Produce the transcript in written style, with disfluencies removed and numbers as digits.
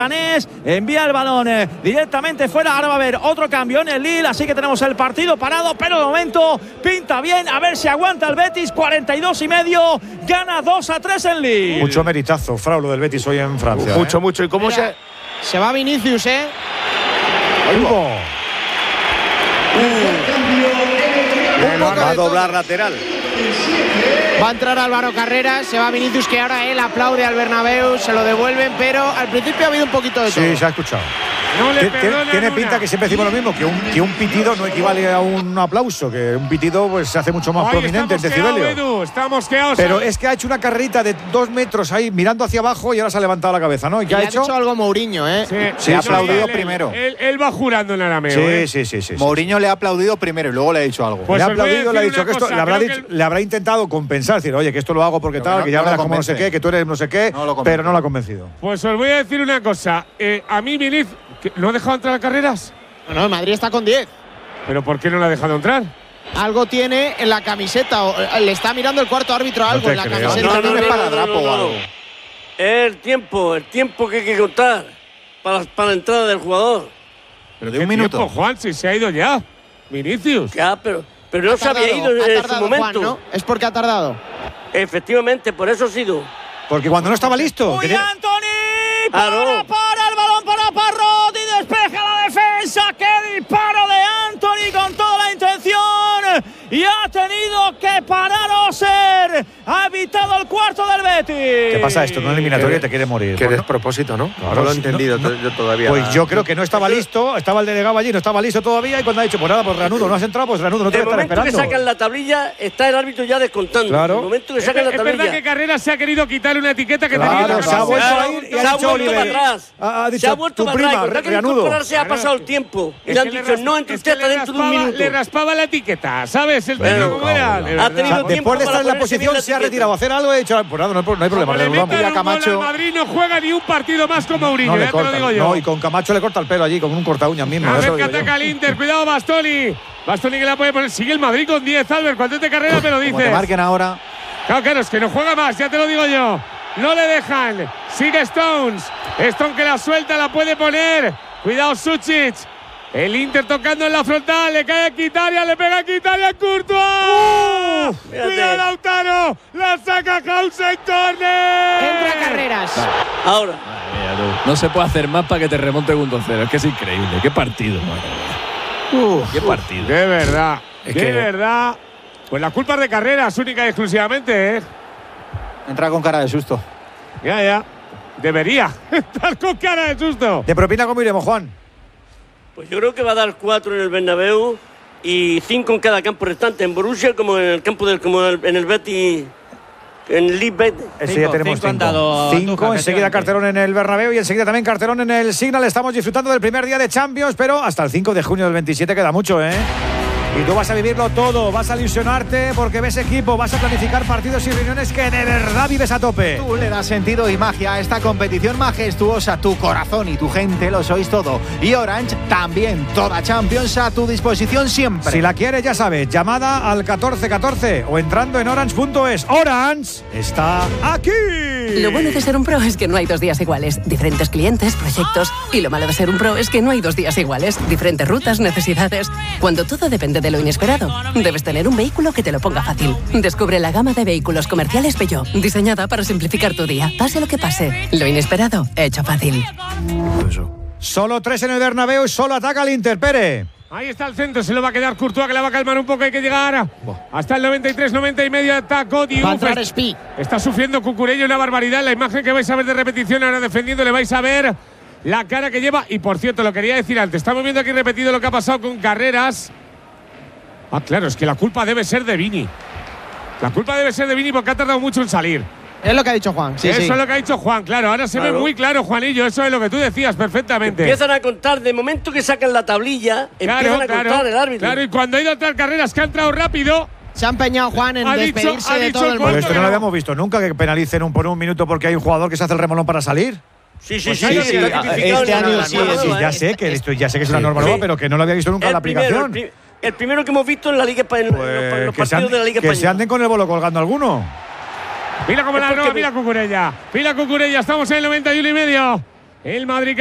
Envía el balón directamente fuera. Ahora va a haber otro cambio en el Lille, así que tenemos el partido parado, pero de momento pinta bien. A ver si aguanta el Betis. 42,5, gana 2-3 en Lille. Mucho meritazo, Frau, lo del Betis hoy en Francia. Mucho. ¿Y cómo se va Vinicius, Va a doblar lateral. Va a entrar Álvaro Carreras, se va Vinicius, que ahora él aplaude al Bernabéu, se lo devuelven, pero al principio ha habido un poquito de todo. Sí, se ha escuchado. No le tiene pinta que siempre decimos lo mismo, que un pitido no equivale a un aplauso, que un pitido pues se hace mucho más prominente en decibelio. Estamos quedados. Pero es que ha hecho una carrerita de 2 metros ahí mirando hacia abajo y ahora se ha levantado la cabeza, ¿no? ¿Y qué ha hecho? Ha hecho algo Mourinho, Sí, ha aplaudido primero. Él va jurando en arameo. Sí. Mourinho le ha aplaudido primero y luego le ha dicho algo. Pues le ha aplaudido, le ha dicho que esto cosa, le habrá intentado compensar, decir, oye, que esto lo hago porque tal, que ya verás como no sé qué, que tú eres no sé qué, pero no lo ha convencido. Pues os voy a decir una cosa. A mí Vinicius, ¿no ha dejado entrar a Carreras? No, el Madrid está con 10. ¿Pero por qué no lo ha dejado entrar? Algo tiene en la camiseta, o le está mirando el cuarto árbitro algo en la camiseta. No es para Drapo o algo. El tiempo que hay que contar para la entrada del jugador. Pero de un minuto. Tiempo, Juan, si se ha ido ya. Vinicius. Ya, pero no se había ido en su momento. Juan, ¿no? Es porque ha tardado. Efectivamente, por eso ha sido. Porque cuando no estaba listo. ¡Uy, Antony! ¡Para el balón para Parrot! Y despeja la defensa. ¡Qué disparo de Antony con toda la intención! Y ha tenido que parar Oser. Ha evitado el cuarto del Betis. ¿Qué pasa esto? No eliminatoria te quiere morir. Qué despropósito, ¿no? Claro, no lo he entendido yo todavía. Pues yo creo que no estaba listo. Estaba el delegado allí, no estaba listo todavía. Y cuando ha dicho, pues nada, pues reanudo, no has entrado, pues reanudo, no te voy a estar esperando. El momento que sacan la tablilla, está el árbitro ya descontando. Claro. El momento que sacan la tablilla. Es verdad que Carreras se ha querido quitar una etiqueta que tenía. Claro, se ha vuelto a ir y ha dicho Oliver. Ha dicho, se ha vuelto para atrás. Cuando ha querido incorporarse ha pasado el tiempo. Y le han dicho, no entre usted hasta dentro de un minuto. Le raspaba la etiqueta, ¿sabes? El tío cómo era. Ha tenido tiempo. Después de estar en la posición se ha retirado a hacer algo y ha dicho, pues nada, no hay problema. El Madrid no juega ni un partido más con Mourinho, ya te lo digo yo. No, y con Camacho le corta el pelo allí, con un corta uñas mismo. A ver que ataca el Inter, cuidado Bastoni. Bastoni que la puede poner, sigue el Madrid con 10, Albert, cuando te carrera me lo dices. Como te marquen ahora. Claro, es que no juega más, ya te lo digo yo. No le dejan, sigue Stones. Stone que la suelta, la puede poner. Cuidado Suchic. El Inter tocando en la frontal, le cae a Quitaria, le pega a Quitaria, Courtois. Cuidado Lautaro, la saca Hausen, corner. Entra Carreras. Ahora. No se puede hacer más para que te remonte 1-0. Es que es increíble. Qué partido, madre. Qué partido. De verdad, de verdad. Pues la culpa es de Carreras, única y exclusivamente, ¿eh? Entra con cara de susto. Ya. Debería estar con cara de susto. ¿De propina cómo iremos, Juan? Pues yo creo que va a dar 4 en el Bernabéu y 5 en cada campo restante. En Borussia, como en el campo en el Betis, en el Leeds Betis. Ese ya tenemos 5. Enseguida cartelón en el Bernabéu y enseguida también cartelón en el Signal. Estamos disfrutando del primer día de Champions, pero hasta el 5 de junio del 27 queda mucho, ¿eh? Y tú vas a vivirlo todo, vas a ilusionarte porque ves equipo, vas a planificar partidos y reuniones que de verdad vives a tope. Tú le das sentido y magia a esta competición majestuosa. Tu corazón y tu gente lo sois todo. Y Orange también, toda Champions a tu disposición siempre. Si la quieres, ya sabes, llamada al 1414 o entrando en orange.es. Orange está aquí. Lo bueno de ser un pro es que no hay 2 días iguales. Diferentes clientes, proyectos. Y lo malo de ser un pro es que no hay 2 días iguales. Diferentes rutas, necesidades. Cuando todo depende de lo inesperado, debes tener un vehículo que te lo ponga fácil. Descubre la gama de vehículos comerciales Peugeot, diseñada para simplificar tu día. Pase lo que pase, lo inesperado, hecho fácil. Solo 3 en el Bernabéu, solo ataca el Inter, Pere. Ahí está el centro, se lo va a quedar Courtois, que la va a calmar un poco, hay que llegar hasta el 93, 90 y medio, atacó Diouf. Está sufriendo Cucurella una barbaridad, la imagen que vais a ver de repetición ahora defendiendo, le vais a ver la cara que lleva. Y por cierto, lo quería decir antes, estamos viendo aquí repetido lo que ha pasado con Carreras. Ah, claro, es que la culpa debe ser de Vini. La culpa debe ser de Vini porque ha tardado mucho en salir. Es lo que ha dicho Juan. Eso es lo que ha dicho Juan, claro. Ahora se ve muy claro, Juanillo. Eso es lo que tú decías perfectamente. Empiezan a contar, de momento que sacan la tablilla, empiezan a contar el árbitro. Claro, y cuando ha ido a entrar Carreras, que ha entrado rápido. Se ha empeñado Juan en despedirse de todo el mundo. Pero esto no lo habíamos visto nunca, que penalicen por un minuto porque hay un jugador que se hace el remolón para salir. Sí. Este año sí. Ya sé que es una norma nueva, pero que no lo había visto nunca en la aplicación. El primero que hemos visto en la Liga Española, en los partidos de la Liga Española. Que se anden con el bolo colgando alguno. Mira cómo la roba, mira Cucurella. Mira Cucurella, estamos en el 91 y medio. El Madrid